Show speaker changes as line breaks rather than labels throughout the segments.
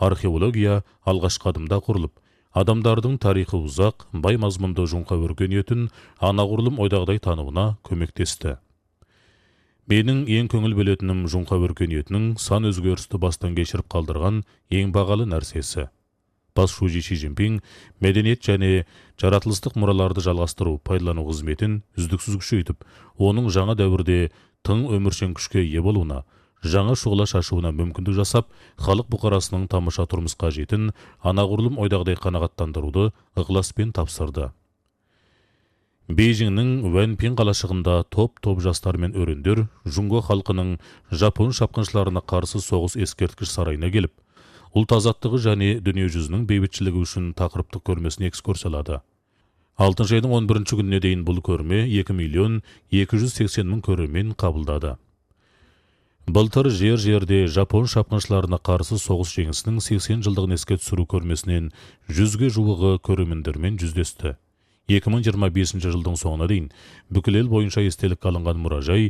археология алғашқы адымда құрылып, адамдардың тарихы ұзақ, бай мазмұнды жоңқа өркениетін анағұрлым ойдағыдай тануына көмектесті. Менің ең көңіл бөлетінім жоңқа өркениетінің сан өзгерісті бастан кешіріп қалдырған ең бағалы нәрсесі. Бас Шужи Си Цзиньпин мәдениет және жаратылыстық мұраларды жалғастыру, пайдалану қызметін үздіксіз күшейтіп, оның жаңа дәуірде тың өміршең күшке ие болуына, жаңа шұғыла шашуына мүмкіндік жасап, халық бұқарасының тамаша тұрмысқа жетін анағұрлым ойдағыдай қанағаттандыруды ықыласпен тапсырды. Бейжіңнің Вэньпин қалашығында топ-топ жастар мен өрендер жұңго халқының жапон шапқыншыларына қарсы соғыс ескерткіш сарайына келіп, ұлт азаттығы және дүние жүзінің бейбітшілігі үшін тақырыптық көрмесіне экскурсиялады. 6 айдың 11 күніне дейін бұл көрме 2.280.000 көрермен қабылдады. Былтыр жер-жерде жапон шапқыншыларына қарсы соғыс жеңісінің 80 жылдығын еске түсіру көрмесінен 100-ге жуығы көрермендермен жүздесті. 2025 жылдың соңына дейін бүкіл ел бойынша естелік алынған мұражай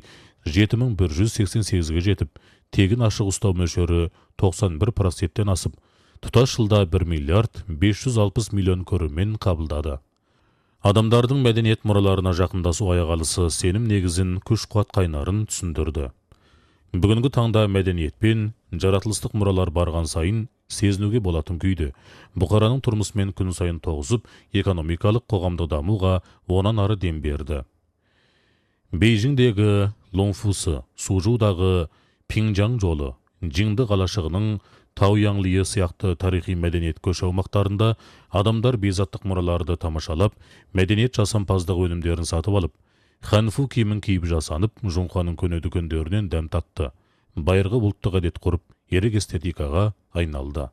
7188-ге жетіп, тегін ашық ұстау мөлшері 91%-тен асып, тұтас жылда 1.560 миллион көрермен қабылдады. Адамдардың мәдениет мұраларына жақындасу аяғалысы сенім негізін, күш-қуат қайнарын түсіндірді. Бүгінгі таңда мәдениет пен жаратылыстық мұралар барған сайын сезінуге болатын күйді, бұқараның тұрмысымен күн сайын тоғызып, экономикалық қоғамдық дамуға онан ары дем берді. Бейжіңдегі Лоңфусы, Сужудағы Пиңжаң жолы, Жиңді қалашығының Таояңлиы сияқты тарихи мәдениет көш аумақтарында адамдар бейзаттық мұраларды тамашалап, мәдениет жасампаздық өнімдерін сатып алып, ханфу киімін киіп жасанып, жоңқаның көне дүкендерінен дәм татты. Байырғы бұлттық әдет құрып, ерек эстетикаға айналды.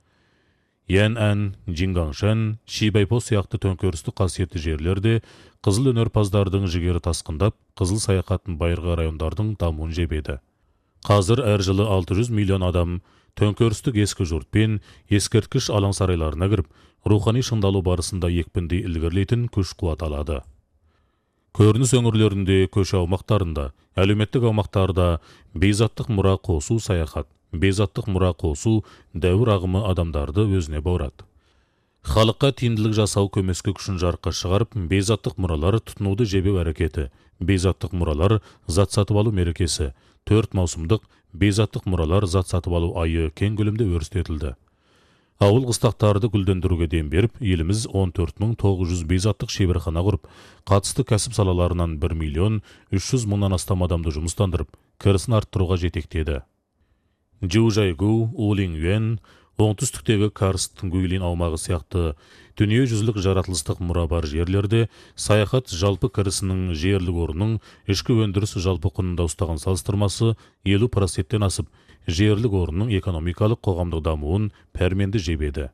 Яньан, Жиңгаңшан, Шибайпо сияқты төңкерісті қасиетті жерлерде қызыл өнерпаздардың жігері тасқындап, қызыл саяхатын байырғы райондардың дамуын жебеді. Қазір әр жылы 600 миллион адам төңкерістік ескі жұртпен ескерткіш алаң сарайларына кіріп, рухани шыңдалу барысында екпінді ілгерлейтін күш-қуат алады. Көрініс өңірлерінде, көше аумақтарында, әлеуметтік аумақтарда бейзаттық мұра қосу саяхат, бейзаттық мұра қосу дәуір ағымы адамдарды өзіне баурады. Халыққа тиімділік жасау көмескі күшін жарыққа шығарып, бейзаттық мұралар тұтынуды жебеу әрекеті, бейзаттық мұралар зат сатып алу мерекесі, 4 маусымдық бейзаттық мұралар зат сатып алу айы кең көлемде өрістетілді. Ауыл қыстақтарды гүлдендіруге дем беріп, еліміз 14.900 бейзаттық шеберхана құрып, қатысты кәсіп салаларынан 1.300.000-нан астам адамды жұмыстандырып, кірісін арттыруға жетектеді. Джиужайгу, Улиңюэн, оңтүстіктегі Карст, Гуйлин аумағы сияқты дүние жүзілік жаратылыстық мұра бар жерлерде саяхат жалпы кірісінің жерлік орнының ішкі өндіріс жалпы құнында ұстаған салыстырмасы 50%-тен асып, жерлік орнының экономикалық қоғамдық дамуын пәрменді жебеді.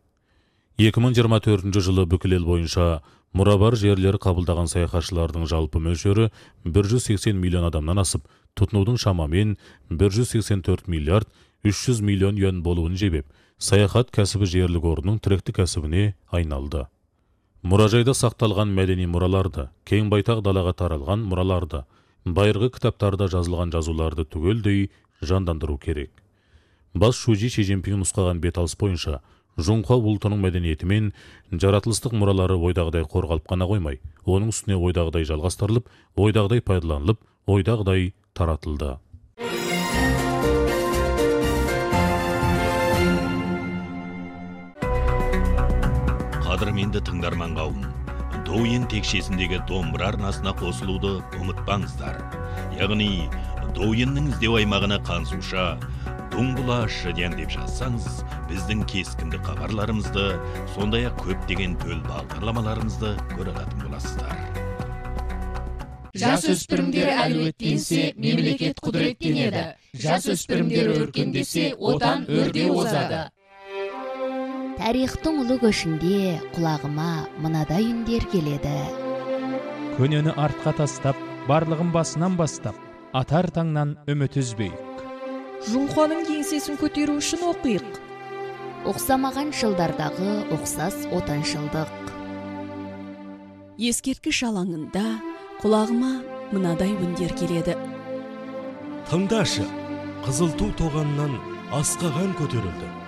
2024 жылы бүкіл ел бойынша мұра бар жерлер қабылдаған саяхатшылардың жалпы мөлшері 180 миллион адамнан асып, тұтынудың шамамен 184 миллиард 300 миллион юан болуын жебеп, саяхат кәсібі жерлік орнының тіректі кәсібіне айналды. Мұражайда сақталған мәдени мұраларды, кең байтақ далаға таралған мұраларды, байырғы кітаптарда жазылған жазуларды түгелдей жандандыру керек. Бас Шужи Си Цзиньпин нұсқаған беталыс бойынша, жоңқа ұлтының мәдениеті мен жаратылыстық мұралары ойдағыдай қорғалып қана қоймай, оның үстіне ойдағыдай жалғастырылып, ойдағыдай пайдаланылып, ойдағыдай таратылды.
Қадірменді тыңдарман қауым, Douyin текшесіндегі домбыра арнасына қосылуды ұмытпаңыздар. Яғни, Douyinнің іздеу аймағына қансуша, Дуңбұла Шыден деп жазсаңыз, біздің кескінді хабарларымызды, сондай-ақ көптеген төл бағдарламаларымызды көре алатын боласыздар.
Жасөспірімдер әлеуеттенсе, мемлекет құдіреттенеді. Жасөспірімдер өркендесе, отан өрде озады.
Тарихтың ұлы көшінде құлағыма мынадай үндер келеді.
Көнені артқа тастап, барлығын басынан бастап, атар таңнан үміт үзбейік.
Жоңқаның еңсесін көтеру үшін оқиық.
Оқсамаған жылдардағы оқсас отаншылдық.
Ескерткіш алаңында құлағыма мынадай үндер келеді.
Тыңдашы, қызыл ту тоғаннан асқаған көтерілді.